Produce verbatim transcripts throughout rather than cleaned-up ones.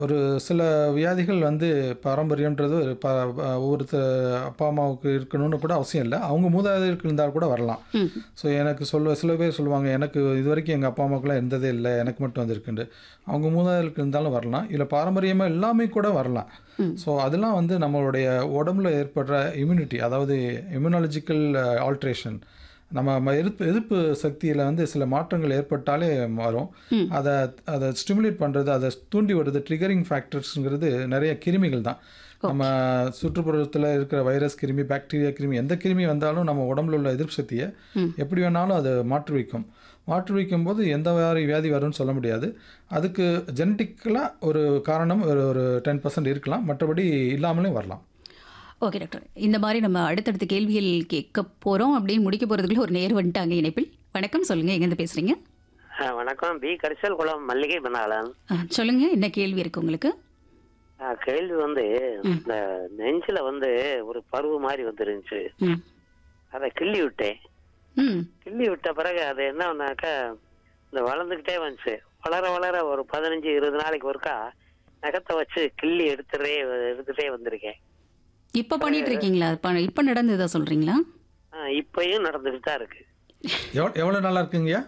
ஒரு சில வியாதிகள் வந்து பாரம்பரியம்ன்றது ஒரு ப ப ஒவ்வொருத்தர் அப்பா, அம்மாவுக்கு இருக்கணும்னு கூட அவசியம் இல்ல. அவங்க மூதாதையருக்கு இருந்தா கூட வரலாம். ம். ஸோ எனக்கு சொல்ல சில பேர் சொல்லுவாங்க, எனக்கு இதுவரைக்கும் எங்க அப்பா, அம்மாவுக்குலாம் இருந்ததே இல்ல. எனக்கு மட்டும் வந்திருக்குன்ட்டு. அவங்க மூதாதையருக்கு இருந்தாலும் வரலாம். இல்ல பாரம்பரியமா எல்லாமே கூட வரலாம். ம். ஸோ அதெல்லாம் வந்து நம்மளுடைய உடம்புல ஏற்படுற இம்யூனிட்டி, அதாவது இம்யூனாலஜிக்கல் ஆல்ட்ரேஷன். நம்ம ம எதிர்ப்பு எதிர்ப்பு சக்தியில வந்து சில மாற்றங்கள் ஏற்பட்டாலே வரும். ம். அத அத ஸ்டிமுலேட் பண்றது, அத தூண்டி விடுறது ட்ரிகரிங் ஃபேக்டர்ஸ்ங்கிறது நெறைய கிருமிகள் தான். நம்ம ஓகே. சுற்றுப்புறத்துல இருக்கிற வைரஸ் கிருமி, பாக்டீரியா கிருமி, எந்த கிருமி வந்தாலும் நம்ம உடம்புல உள்ள எதிர்ப்பு சக்திய ம். எப்படி வேணாலும் அது மாற்றுவிக்கும். மாற்றுவிக்கும்போது எந்த மாரி வியாதி வரும்னு சொல்ல முடியாது. அதுக்கு ஜெனடிக்கலா ஒரு காரணம் ஒரு ஒரு பத்து சதவீதம் இருக்கலாம். மற்றபடி இல்லாமலே வரலாம். Okay doctor. இந்த மாதிரி நம்ம அடுத்தடுத்த கேள்விகள் கேட்க போறோம் அப்படின்னு முடிக்க போறதுக்குள்ள ஒரு நேர் வந்துட்டாங்க இணைப்பில். வணக்கம், சொல்லுங்க, எங்கேருந்து பேசுறீங்க? ஆ, வணக்கம். பி கரிசல் குளம் மல்லிகை பண்ணாளன். ஆ, சொல்லுங்க, என்ன கேள்வி இருக்கு உங்களுக்கு? ஆ, கேள்வி வந்து ம். இந்த நெஞ்சில வந்து ஒரு பருவு மாதிரி வந்துருந்துச்சு. ம். அதை கிள்ளி விட்டேன். ம். கிள்ளி விட்ட பிறகு அது என்னன்னாக்கா இந்த வளர்ந்துக்கிட்டே வந்துச்சு. வளர வளர ஒரு பதினஞ்சு இருபது நாளைக்கு ஒருக்கா நகத்தை வச்சு கிள்ளி எடுத்துட்டே எடுத்துட்டே வந்திருக்கேன். இப்ப பண்ணிட்டு இருக்கீங்களா? இப்ப- இப்ப நடந்ததா சொல்றீங்களா? ஆ, இப்பயும் நடந்துக்கிட்டு தான் இருக்கு. எவ் எவ்வளோ நாளா இருக்குங்கய்யா?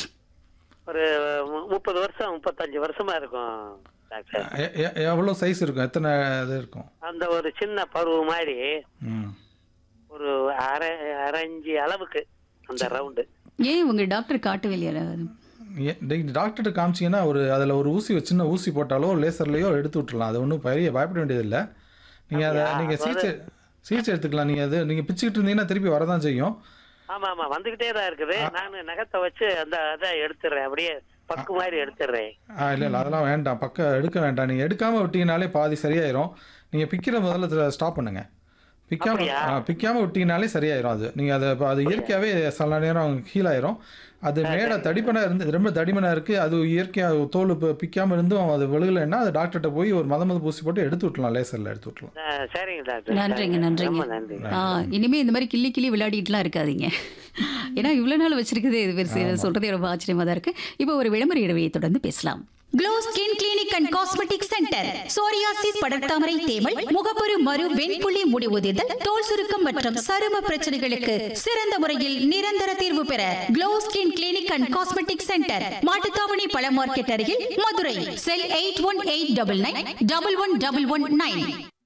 ஒரு மு- முப்பது வருஷம் முப்பத்தஞ்சு வருஷமா இருக்கும் டாக்டர். எ எ எவ்வளோ சைஸ் இருக்கும்? எத்தனை இது இருக்கும்? அந்த ஒரு சின்ன பருவு மாதிரி ம். ஒரு அரை அரைஞ்சி அளவுக்கு அந்த ரவுண்டு. ஏன் உங்க டாக்டர் காட்டவே இல்லையா? ஏ- நீங்க டாக்டர்கிட்ட காமிச்சீங்கன்னா ஒரு அதில் ஒரு ஊசி ஒரு சின்ன ஊசி போட்டாலோ லேசர்லையோ எடுத்து விட்டுறலாம். அது ஒன்றும் பெரிய பயப்பட வேண்டியதில்லை. நீங்கள் அதை அப்படியா? நீங்கள் அதாவது- சிகிச்சை சிகிச்சை எடுத்துக்கலாம். நீங்கள் அது நீங்கள் பிச்சுக்கிட்டு இருந்தீங்கன்னா திருப்பி வரதான் செய்யும். ஆமா ஆமா வந்துகிட்டே தான் இருக்குது. நான் நகத்தை வச்சு அந்த அதை எடுத்துடுறேன், அப்படியே பக்கு மாதிரி எடுத்துடுறேன். ஆ இல்லை இல்லை அதெல்லாம் வேண்டாம். பக்கம் எடுக்க வேண்டாம். நீங்கள் எடுக்காமல் விட்டீங்கனாலே பாதி சரியாயிரும். நீங்கள் பிக்கிற முதல்ல ஸ்டாப் பண்ணுங்க. பிக்காம அப்படியா? ஆ, பிக்காம விட்டீங்கனாலே சரியாயிரும். அது நீங்கள் அதை அது இயற்கையாகவே சில நேரம் ஹீல் ஆயிரும். அது மேலே தடிமனாக இருந்து ரொம்ப தடிமனாக இருக்குது. அது இயற்கையாக தோல் இப்போ பிக்காமல் இருந்தும் அது விழுகலைன்னா அது டாக்டர்கிட்ட போய் ஒரு மத மது பூசி போட்டு எடுத்து விட்டுலாம். லேசரில் எடுத்து விட்டுலாம். ஆ, சரிங்க டாக்டர். நன்றிங்க, நன்றிங்க. ரொம்ப நன்றி. ஆ, இனிமே இந்த மாதிரி கிள்ளி கிள்ளி விளையாடிட்டுலாம் இருக்காதீங்க. ஏன்னா இவ்வளவு நாள் வச்சிருக்கதே இது பெருசு. சொல்றதே ரொம்ப ஆச்சரியமா தான் இருக்கு. இப்போ ஒரு விளம்பர இடைவெளியை தொடர்ந்து பேசலாம். Glow skin clinic and cosmetic centre. Psoriasis, படர்தாமரை, தேமல், முகப்பரு மறு, வெண்புள்ளி முடிவுதிர்தல், தோல் சுருக்கம் மற்றும் சரும பிரச்சனைகளுக்கு சிறந்த முறையில் நிரந்தர தீர்வு பெற glow skin clinic and cosmetic centre, Mattuthavani பழ மார்க்கெட் அருகில், மதுரை. செல் eight one eight double nine double one double one nine.